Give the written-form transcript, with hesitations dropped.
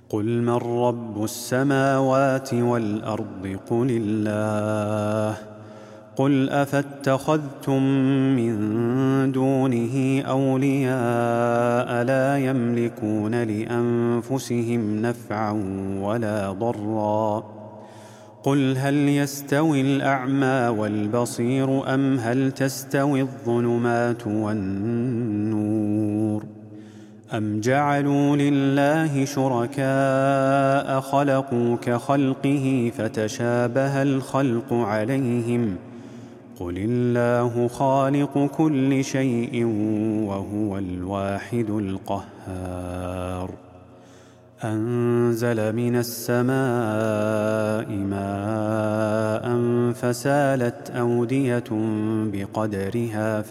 قل من رب السماوات والأرض قل الله. قل أفاتخذتم من دونه أولياء لا يملكون لأنفسهم نفعا ولا ضرا. قل هل يستوي الأعمى والبصير أم هل تستوي الظلمات والنور أم جعلوا لله شركاء خلقوا كخلقه فتشابه الخلق عليهم قل الله خالق كل شيء وهو الواحد القهار. أنزل من السماء ماء فسالت أودية بقدرها